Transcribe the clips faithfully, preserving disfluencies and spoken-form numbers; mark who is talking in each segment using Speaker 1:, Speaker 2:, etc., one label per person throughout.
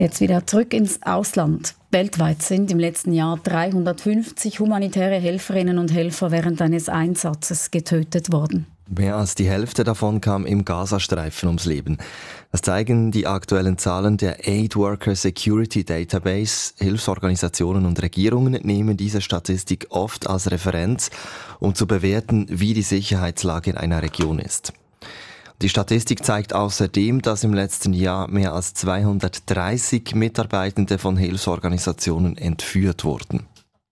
Speaker 1: Jetzt wieder zurück ins Ausland. Weltweit sind im letzten Jahr dreihundertfünfzig humanitäre Helferinnen und Helfer während eines Einsatzes getötet worden.
Speaker 2: Mehr als die Hälfte davon kam im Gazastreifen ums Leben. Das zeigen die aktuellen Zahlen der Aid Worker Security Database. Hilfsorganisationen und Regierungen nehmen diese Statistik oft als Referenz, um zu bewerten, wie die Sicherheitslage in einer Region ist. Die Statistik zeigt außerdem, dass im letzten Jahr mehr als zweihundertdreißig Mitarbeitende von Hilfsorganisationen entführt wurden.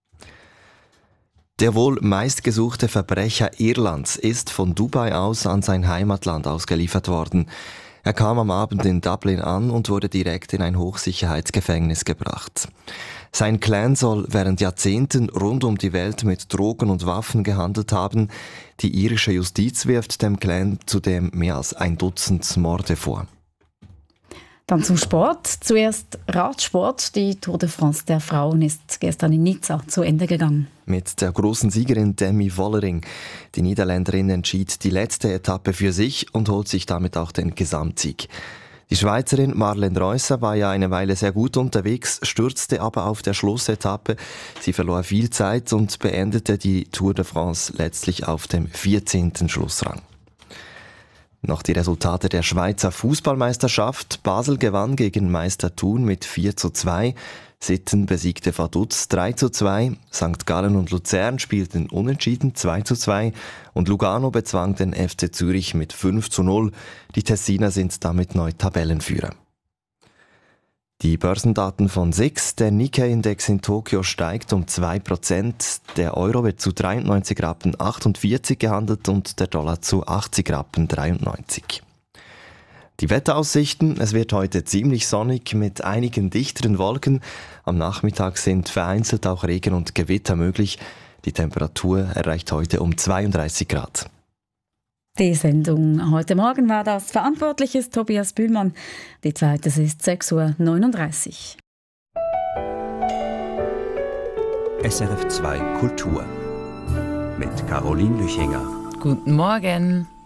Speaker 2: Der wohl meistgesuchte Verbrecher Irlands ist von Dubai aus an sein Heimatland ausgeliefert worden. Er kam am Abend in Dublin an und wurde direkt in ein Hochsicherheitsgefängnis gebracht. Sein Clan soll während Jahrzehnten rund um die Welt mit Drogen und Waffen gehandelt haben. Die irische Justiz wirft dem Clan zudem mehr als ein Dutzend Morde vor.
Speaker 1: Dann zum Sport. Zuerst Radsport. Die Tour de France der Frauen ist gestern in Nizza zu Ende gegangen.
Speaker 2: Mit der großen Siegerin Demi Vollering. Die Niederländerin entschied die letzte Etappe für sich und holt sich damit auch den Gesamtsieg. Die Schweizerin Marlene Reusser war ja eine Weile sehr gut unterwegs, stürzte aber auf der Schlussetappe. Sie verlor viel Zeit und beendete die Tour de France letztlich auf dem vierzehnten Schlussrang. Noch die Resultate der Schweizer Fußballmeisterschaft. Basel gewann gegen Meister Thun mit vier zu zwei. Sitten besiegte Vaduz drei zu zwei. Sankt Gallen und Luzern spielten unentschieden zwei zu zwei. Und Lugano bezwang den F C Zürich mit fünf zu null. Die Tessiner sind damit neu Tabellenführer. Die Börsendaten von S I X. Der Nikkei-Index in Tokio steigt um zwei Prozent. Der Euro wird zu dreiundneunzig Rappen achtundvierzig gehandelt und der Dollar zu achtzig Rappen dreiundneunzig. Die Wetteraussichten: Es wird heute ziemlich sonnig mit einigen dichteren Wolken. Am Nachmittag sind vereinzelt auch Regen und Gewitter möglich. Die Temperatur erreicht heute um zweiunddreißig Grad.
Speaker 1: Die Sendung heute Morgen war das. Verantwortlich ist Tobias Bühlmann. Die Zeit, es ist sechs Uhr neununddreißig.
Speaker 3: S R F zwei Kultur mit Caroline Lüchinger.
Speaker 4: Guten Morgen.